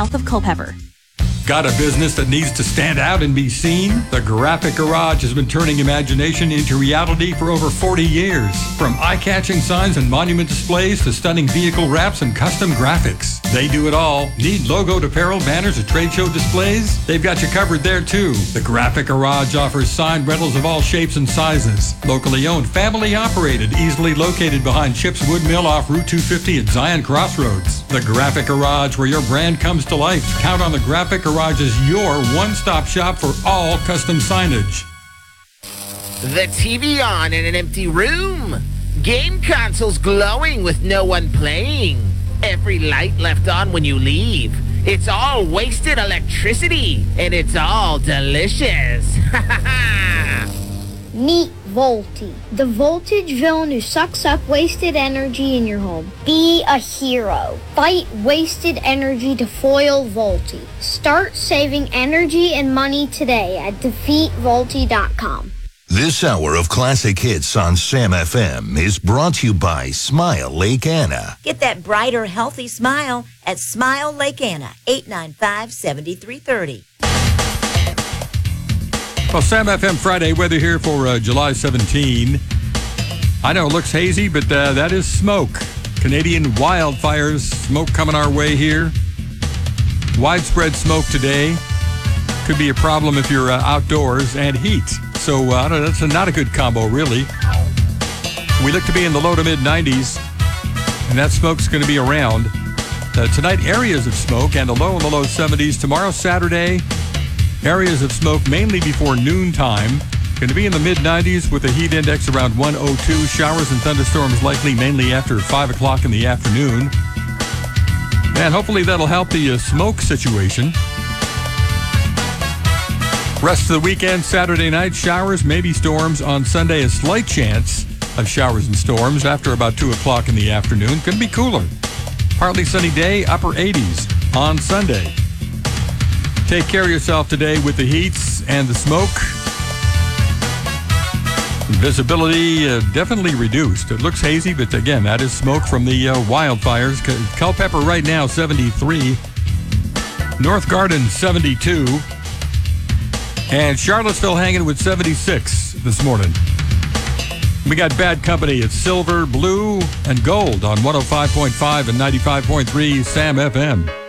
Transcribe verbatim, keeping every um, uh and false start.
south of Culpeper. Got a business that needs to stand out and be seen? The Graphic Garage has been turning imagination into reality for over forty years. From eye-catching signs and monument displays to stunning vehicle wraps and custom graphics. They do it all. Need logoed apparel, banners, or trade show displays? They've got you covered there too. The Graphic Garage offers signed rentals of all shapes and sizes. Locally owned, family operated, easily located behind Chip's Wood Mill off Route two fifty at Zion Crossroads. The Graphic Garage, where your brand comes to life. Count on the Graphic Garage is your one-stop shop for all custom signage. The T V on in an empty room. Game consoles glowing with no one playing. Every light left on when you leave. It's all wasted electricity, and it's all delicious. Meet Volti, the voltage villain who sucks up wasted energy in your home. Be a hero. Fight wasted energy to foil Volti. Start saving energy and money today at defeat volti dot com. This hour of classic hits on Sam F M is brought to you by Smile Lake Anna. Get that brighter, healthy smile at Smile Lake Anna, eight nine five, seven three three zero. Well, Sam F M Friday weather here for uh, July seventeenth. I know it looks hazy, but uh, that is smoke. Canadian wildfires, smoke coming our way here. Widespread smoke today. Could be a problem if you're uh, outdoors, and heat. So uh, I don't know, that's a, not a good combo, really. We look to be in the low to mid nineties, and that smoke's going to be around. Uh, tonight, areas of smoke and a low in the low seventies. Tomorrow, Saturday, areas of smoke mainly before noontime. Going to be in the mid nineties with a heat index around one oh two. Showers and thunderstorms likely mainly after five o'clock in the afternoon. And hopefully that'll help the uh, smoke situation. Rest of the weekend, Saturday night, showers, maybe storms. On Sunday, a slight chance of showers and storms after about two o'clock in the afternoon. Could be cooler. Partly sunny day, upper eighties on Sunday. Take care of yourself today with the heats and the smoke. Visibility uh, definitely reduced. It looks hazy, but again, that is smoke from the uh, wildfires. Culpeper right now, seventy-three. North Garden, seventy-two. And Charlottesville hanging with seventy-six this morning. We got bad company. It's silver, blue, and gold on one oh five point five and ninety-five point three Sam F M.